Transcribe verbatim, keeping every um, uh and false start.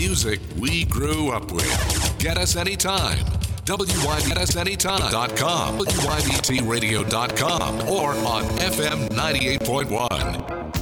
music we grew up with. Get us anytime. W Y B T anytime dot com, W Y B T radio dot com, or on F M ninety-eight point one.